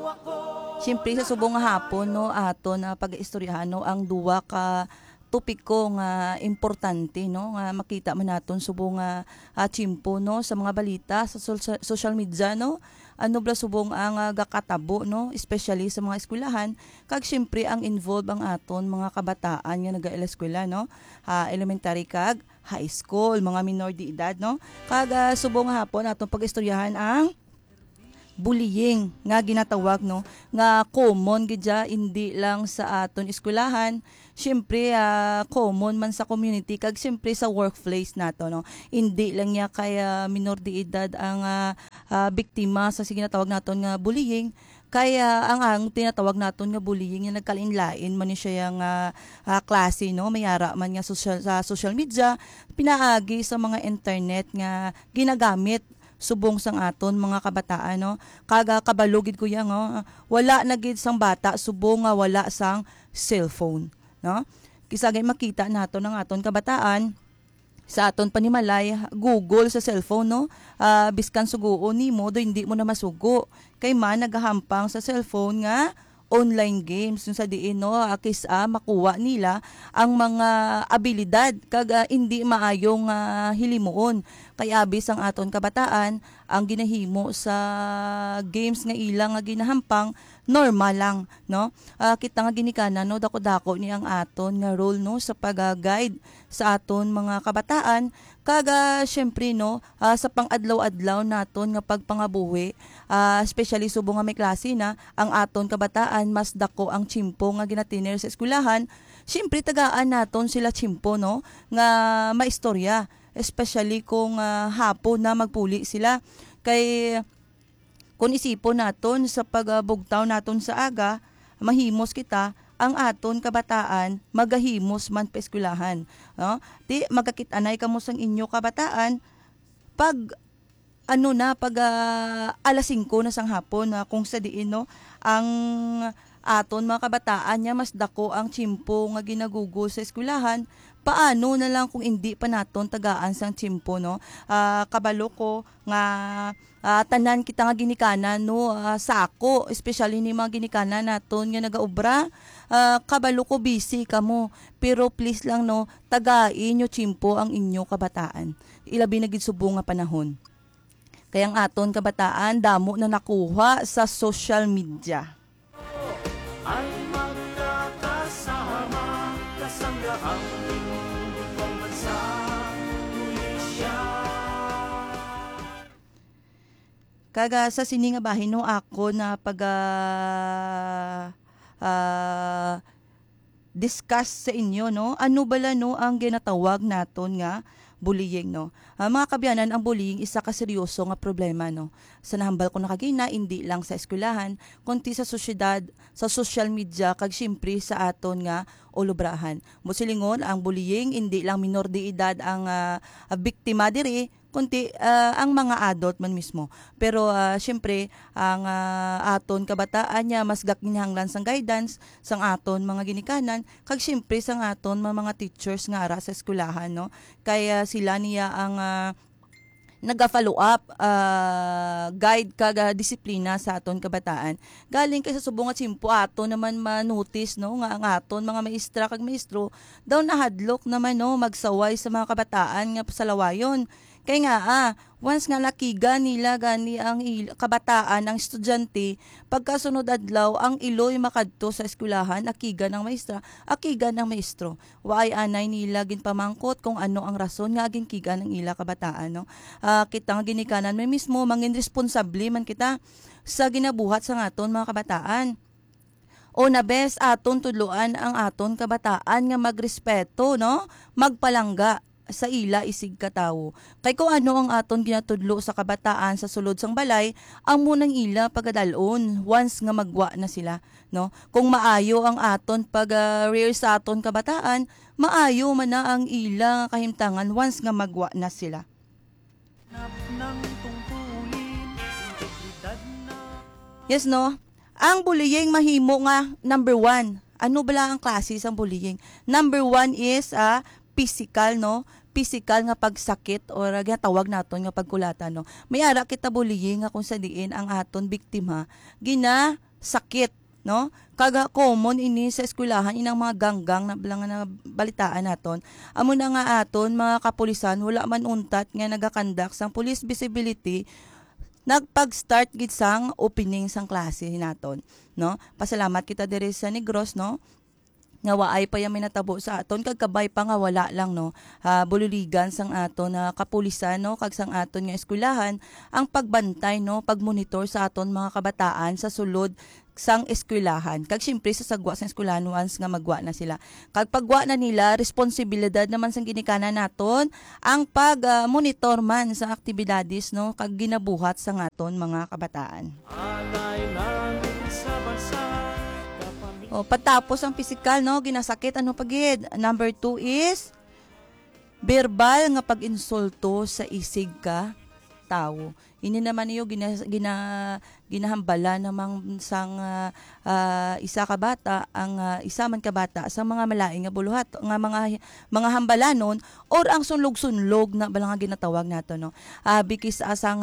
Siyempre sa subong nga hapon no aton na pag-istoryahan no ang duwa ka topiko nga importante no nga makita man naton subong nga tsimpo no sa mga balita sa social media no ano bla subong ang gakatabo no especially sa mga eskwelahan kag siyempre ang involve ang aton mga kabataan nga naga-eskwela no elementary kag high school mga minor de edad no kag subong nga hapon aton pag-istoryahan ang bullying nga ginatawag no nga common gidya hindi lang sa aton eskwelahan syempre common man sa community kag syempre sa workplace nato no hindi lang niya kaya minor de edad ang biktima sa ginatawag naton nga bullying kaya ang tinatawag naton nga bullying nga nagkalain-lain man ni siya yang klase no mayara man nga sa social media pinaagi sa mga internet nga ginagamit subong sang aton mga kabataan no kaga kabalugid ko yang wala na gid sang bata subong nga wala sang cellphone no kisagay makita nato ng aton kabataan sa aton panimalay Google sa cellphone no biskan suguon nimo do hindi mo na masugo kay man nagahampang sa cellphone nga online games yung sa diin no makuha nila ang mga abilidad kag hindi maayong hilimuon kay abis ang aton kabataan ang ginahimo sa games nga ilang nga ginahampang normal lang no kita nga ginikanan no dako-dako ni ang aton nga role no sa pag-guide sa aton mga kabataan kag syempre no sa pang-adlaw-adlaw naton nga pagpangabuhi especially subong nga may klase na ang aton kabataan mas dako ang tsimpo nga ginatiner sa eskwelahan syempre tagaan naton sila tsimpo no nga maistorya especially kung hapon na magpuli sila kay kung isipon naton sa pagbugtaw naton sa aga mahimos kita ang aton kabataan magahimos man pa eskwelahan no di magkakitanay kamo sang inyo kabataan pag alas 5 na sang hapon kung sa diin no ang aton mga kabataan niya mas dako ang tsimpo nga ginagugol sa eskwelahan paano na lang kung hindi pa naton tagaan sang tsimpo no kabalo ko nga tanan kita nga ginikanan no sako especially ni mga ginikanan naton nga nagaobra kabalo ko busy kamo pero please lang no tagain nyo tsimpo ang inyo kabataan ilabi na gid subong nga panahon kaya ang aton kabataan damo na nakuha sa social media ay magkakasama kasangga ang inyong pambansa Tunisia. Kaga sa sininga bahin no ako na pag discuss sa inyo no ano bala no ang ginatawag naton nga bullying no mga kabyanan ang bullying isa ka seryoso nga problema no sa nahambal ko nakagina hindi lang sa eskwelahan kundi sa sosyedad sa social media kag syempre sa aton nga ulubrahan musilingon ang bullying hindi lang minor de edad ang biktima diri kundi ang mga adult man mismo pero syempre ang aton kabataan niya mas gakinahanglan sang guidance sang aton mga ginikanan kag syempre sang aton mga teachers nga ara sa eskwelahan no kaya sila niya ang naga-follow up guide kag disiplina sa aton kabataan galing kay sa subong nga tsimpo ato naman ma-notice no nga ang aton mga maestra kag maestro daw nahadlok naman no magsaway sa mga kabataan nga pasalawayon kay nga once nga nakiga nila gani ang kabataan ang estudyante pagkasunod adlaw ang iloy makadto sa eskwelahan akiga ng maestra akiga ng maestro waay anay nila ginpamangkot kung ano ang rason nga aging kiga ng ila kabataan no kita nga ginikanan may mismo mangin responsable man kita sa ginabuhat sa aton mga kabataan o na best aton tudloan ang aton kabataan nga magrespeto no magpalangga sa ila isig katawo. Kay kung ano ang aton ginatudlo sa kabataan sa sulod sang balay, ang munang ila pagadalon once nga magwa na sila, no? Kung maayo ang aton pag rear sa aton kabataan, maayo man na ang ila nga kahimtangan once nga magwa na sila. Yes, no? Ang bullying mahimo nga number 1. Ano bala ang klase sang bullying? Number 1 is physical no physical nga pagsakit or ginatawag naton nga pagkulatan no may ara kita bullying nga kung sa diin ang aton biktima sakit, no? Kaga common ini sa eskwelahan inang mga ganggang na bilang na balitaan naton. Amo na nga aton mga kapulisan wala man untat nga nagakandak sang police visibility nagpag-start gid sang opening sang klase naton, no? Pasalamat kita diri sa Negros, no? Nga waay pa yamin natabo sa aton kag kabay pa nga wala lang no buliligan sang aton na kapulisan no kag sang aton nga eskwelahan ang pagbantay no pagmonitor sa aton mga kabataan sa sulod sang eskwelahan kag syempre sa sagwa sang eskwelahan once nga magwa na sila kag pagwa na nila responsibilidad naman sang ginikanan naton ang pag monitor man sa aktibidades no kag ginabuhat sang aton mga kabataan. Alay namin sa bansa. O, patapos ang physical, no, ginasakit, ano pagid? Number 2 is, verbal nga pag-insulto sa isig ka tao. Ini naman niyo ginahambala namang sang isa ka bata ang isa man ka bata sa mga malaing nga buluhat nga mga hambalanon or ang sunlog-sunlog na bala nga ginatawag nato no. Bikis sang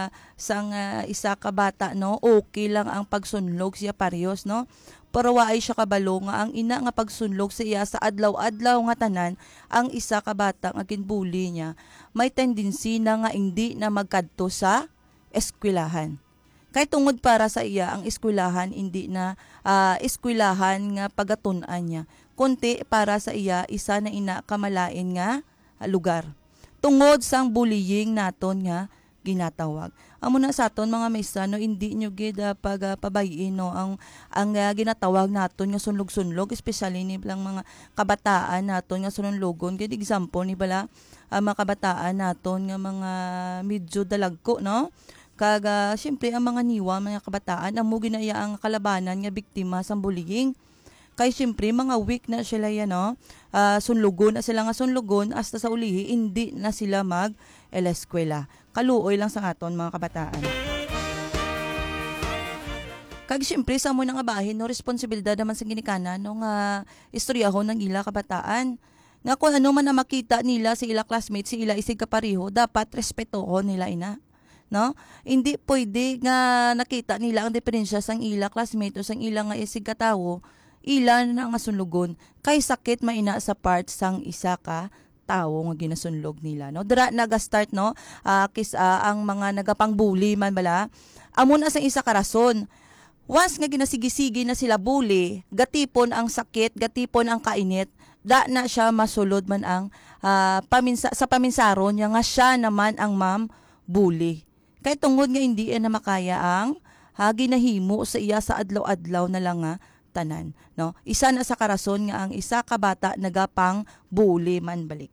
isa ka bata no, okay lang ang pagsunlog siya parehas no. Pero waay siya kabalo nga ang ina nga pagsunlog sa iya sa adlaw-adlaw nga tanan ang isa ka bata nga ginbuli niya may tendency na nga hindi na magkadto sa eskwelahan. Kay tungod para sa iya ang eskwelahan hindi na eskwelahan nga pagatun-an niya. Kunti para sa iya isa na ina kamalain nga lugar. Tungod sang bullying naton nga ginatawag. Amo na sa aton mga maestra no hindi nyo gid pabayin no ang ginatawag naton nga sunlog-sunlog especially ni bilang mga kabataan naton nga sunlogon gid example ni bala mga kabataan naton nga mga medyo dalagko no kag syempre ang mga niwa mga kabataan amo ginaya ang kalabanan nga biktima sa bullying. Kay syempre mga weak na sila yan no sunlugon na sila nga sunlugon hasta sa ulihi hindi na sila eskwela. Kaluoy lang sa aton mga kabataan. Kag syempre sa mo nga bahin no responsibilidad naman sa ginikanan no nga istoryahon ng ila kabataan. Nga kung ano man na makita nila sa ila classmates, si ila isig kapareho, dapat respetohon nila ina. No? Hindi pwede nga nakita nila ang diferensya sang ila classmate o sang ila nga isig katawo, ila na nga sunlugon. Kay sakit maina sa part sang isa ka tawo nga ginasunlog nila no dira naga-start no ang mga nagapangbuli man bala amo na sa isa ka rason once nga ginasigi-sigi na sila bully gatipon ang sakit gatipon ang kainit da na siya masulod man ang sa paminsaron niya nga siya naman ang ma'am bully kay tungod nga hindi na makaya ang ginahimo sa iya sa adlaw-adlaw na lang nga tanan no isa na sa karason nga ang isa ka bata nagapang bully man balik.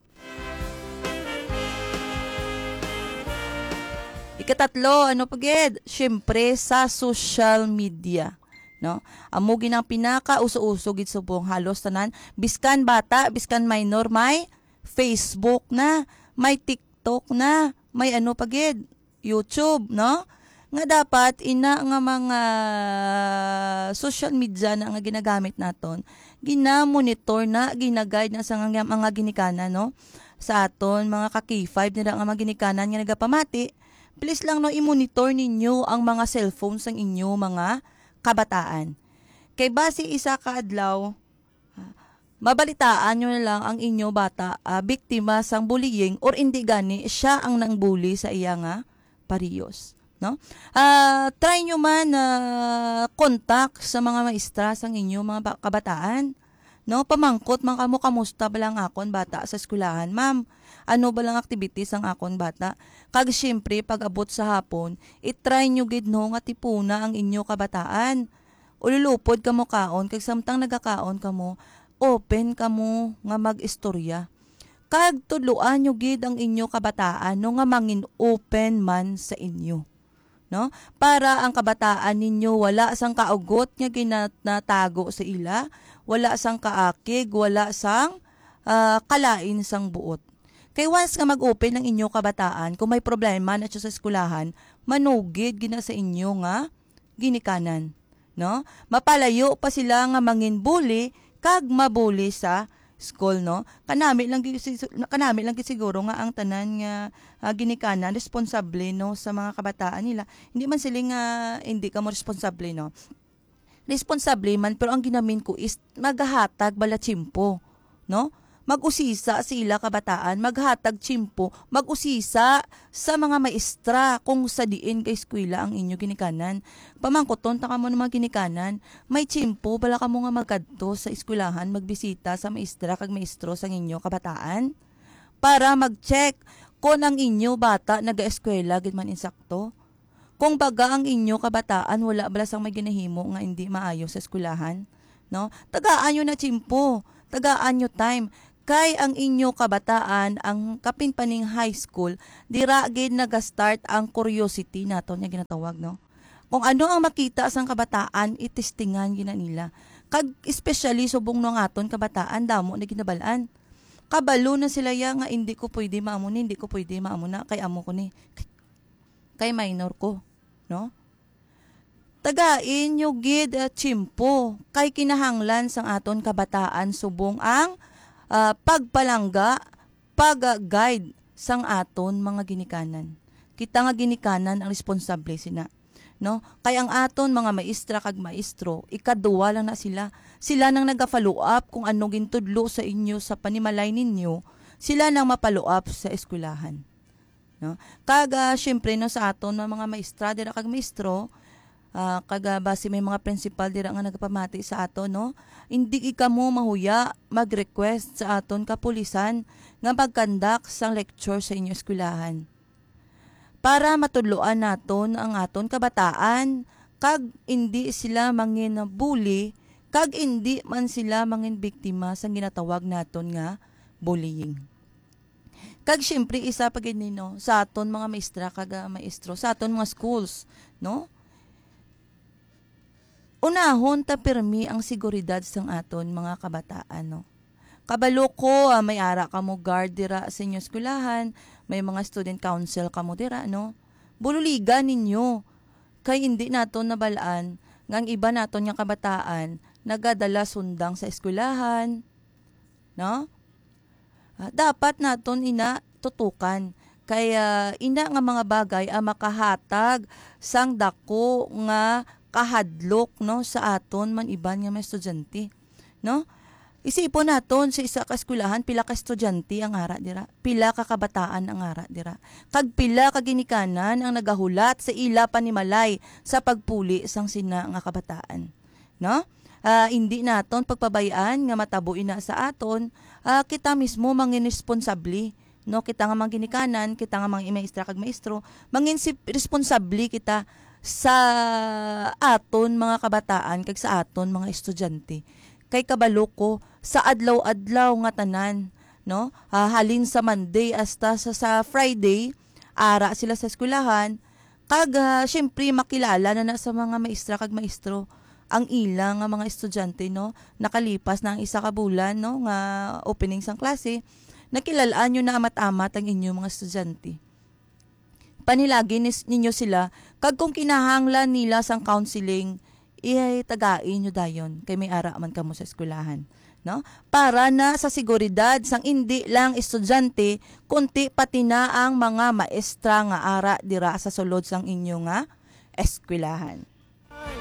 Ikatatlo, ano pagid? Syempre sa social media, no? Amo ginang pinaka uso-uso gid subong halos tanan, biskan bata, biskan minor, may Facebook na, may TikTok na, may ano pagid, YouTube, no? Nga dapat ina nga mga social media na nga ginagamit naton, ginamonitor na, ginaguide na sa mga ginikanan, no? Sa aton mga ka-K5 nila nga mga ginikanan nga nagapamati. Please lang no i-monitor ninyo ang mga cellphones ng inyo mga kabataan. Kay base isa ka adlaw, mabalitaan nyo na lang ang inyo bata biktima sang bullying or hindi gani siya ang nangbully sa iya nga parehas. No? Try nyo man contact sa mga maestra sang inyo mga kabataan. No, pamangkot man kamo kamusta ba lang akon bata sa eskwelahan, ma'am? Ano ba lang activities ang akon bata? Kag syempre pag abot sa hapon, i-try nyo gid no nga tipuna ang inyo kabataan. Ululupod kamo kaon kag samtang nagakaon kamo, open kamo nga mag-istorya. Kag tudloan nyo gid ang inyo kabataan no nga mangin open man sa inyo. No? Para ang kabataan ninyo wala sang kaugot nga ginatago sa ila, wala sang kaakig, wala sang kalain sang buot. Kay once nga mag-open ng inyo kabataan, kung may problema na siya sa eskwelahan, manugid gina sa inyo nga ginikanan. No? Mapalayo pa sila nga mangin bully, kag mabuli sa school, no? Kanami lang gid siguro nga ang tanan nga ginikanan responsable no sa mga kabataan nila. Hindi man sila nga hindi ka mo responsable, no? responsable man, pero ang ginamin ko is maghahatag bala tsimpo, no? Mag-usisa sila kabataan, maghatag tsimpo, mag-usisa sa mga maestra kung sa diin kay eskwela ang inyo ginikanan. Pamangkoton, taka mo na mga ginikanan, may tsimpo, bala ka mo nga magkadto sa eskwelahan, magbisita sa maestra kag maestro sa inyo kabataan, para mag-check kung ang inyo bata naga-eskwela, gid man insakto. Kung baga ang inyo kabataan, wala bala sang may ginahimo nga hindi maayos sa eskwelahan, no? Tagaan nyo na tsimpo, tagaan nyo time. Kay ang inyo kabataan, ang kapinpaning high school, dira gid naga-start ang curiosity naton nga ginatawag, no? Kung ano ang makita sang kabataan, itestingan gina nila. Kag especially subong no aton kabataan, damo na ginabalaan. Kabalo na sila ya nga hindi ko pwede maamunin, hindi ko pwede maamuna kay amo ko ni. Kay minor ko, no? Tagain nyo gid tsimpo kay kinahanglan sang aton kabataan subong ang pagpalangga, pag-guide sang aton mga ginikanan. Kita nga ginikanan ang responsable sina, no? Kay ang aton mga maestra kag maestro, ikaduwa lang na sila. Sila nang naga-follow up kung ano gintudlo sa inyo sa panimalay ninyo, sila nang ma-follow up sa eskwelahan, no? Kag syempre no sa aton mga maestra dira kag maestro, kaga base may mga principal dira nga nagapamati sa aton, no? Hindi ikamo mahuya mag-request sa aton kapulisan nga magkandak sang lecture sa inyo eskwelahan para matudloan naton ang aton kabataan kag hindi sila mangin bully, kag hindi man sila mangin biktima sang ginatawag naton nga bullying. Kag syempre isa pa gid no sa aton mga maestra kag maestro sa aton mga schools, no? Unahon ta pirmi ang seguridad sang aton mga kabataan, no? Kabalo ko, may ara ka mo guard dira sa inyo eskwelahan, may mga student council ka mo dira, no? Bululigan ninyo. Kay hindi naton nabalaan ngang iba naton nga kabataan nagadala sundang sa eskwelahan, no? Dapat naton ina tutukan. Kaya ina nga mga bagay ang makahatag sang dako nga kahadlok, no, sa aton man iban nga mga estudyante, no? Isipon naton sa isa ka eskwelahan pila ka estudyante ang ara dira, pila ka kabataan ang ara dira, kag pila ka ginikanan ang nagahulat sa ila panimalay sa pagpuli sang sina nga kabataan, no? Hindi naton pagpabayaan nga matabuin na sa aton, kita mismo mangin responsable, no? Kita nga mga ginikanan, kita nga mga maestra kag maestro, mangin responsable kita sa aton mga kabataan kag sa aton mga estudyante. Kay kabalo ko sa adlaw-adlaw nga tanan, no? Halin sa Monday hasta sa Friday, ara sila sa eskwelahan kag syempre makilala na sa mga maestra kag maestro ang ilang nga mga estudyante, no? Nakalipas na ang isa ka bulan, no, nga opening sang klase, nakilalaan nyo na amat-amat ang inyong mga estudyante. Panilagi ninyo sila, kag kung kinahanglan nila sang counseling, tagain nyo dayon, kay may ara man kamo sa eskwelahan, no? Para na sa seguridad sang hindi lang estudyante, kunti pati na ang mga maestra nga ara dira sa sulod sang inyo nga eskwelahan. Ay,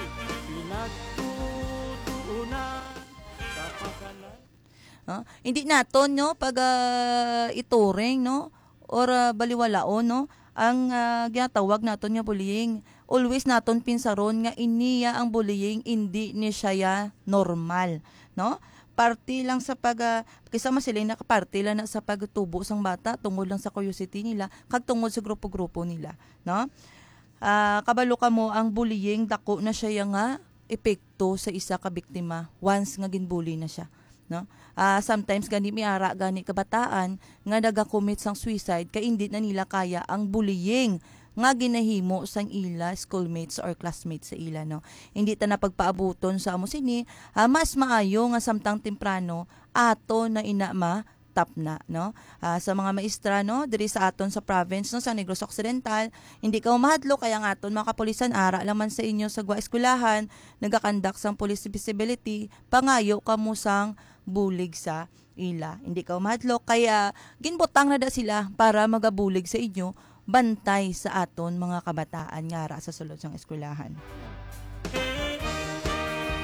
pinagtutuunan sa pagkalan. Hindi naton, no, pag ituring, no, or baliwalaon, no, ang ginatawag naton nga bullying. Always naton pinsaron nga iniya ang bullying, hindi ni siya normal, no? Parte lang sa kisama sila nakaparte lang na sa pagtubo sang bata tungod lang sa curiosity nila kag tungod sa grupo-grupo nila, no? Kabalo ka mo ang bullying, dako na siya nga epekto sa isa ka biktima once nga ginbully na siya, no? Sometimes gani miara gani kabataan nga naga-commit sang suicide kay hindi na nila kaya ang bullying nga ginahimo sang ila schoolmates or classmates sa ila, no? Hindi ta na pagpaabuton sa amo sini, mas maayo nga samtang temprano ato na inama tap na, no? Sa mga maestra, no, diri sa aton sa province, no, sa Negros Occidental, hindi ka mahadlo kaya nga aton mga kapulisan ara laman sa inyo sa eskwelahan nagakandak sang police visibility, pangayo kamo sang bulig sa ila. Hindi ka mahadlok kaya ginbutang na da sila para magabulig sa inyo, bantay sa aton mga kabataan nga ara sa sulod sang eskwelahan.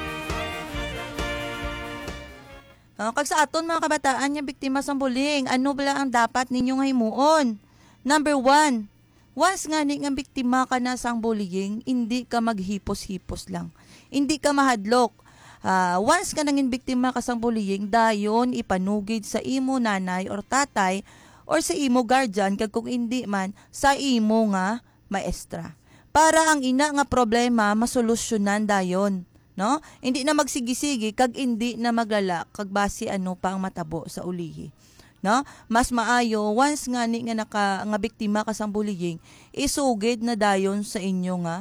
Kag sa aton mga kabataan nga biktima sa bullying, ano bala ang dapat ninyong himuon? Number 1, once nga ni nga biktima ka na sa bullying, hindi ka maghipos-hipos lang. Hindi ka mahadlok. Once ka nangin biktima ka sa bullying, dayon ipanugid sa imo nanay or tatay or sa imo guardian, kag kung hindi man sa imo nga maestra. Para ang ina nga problema masolusyonan dayon. No? Hindi na magsigisigi kag hindi na maglala kag base ano pa ang matabo sa ulihi. No? Mas maayo once nga ni nga nga biktima ka sa bullying, isugid na dayon sa inyo nga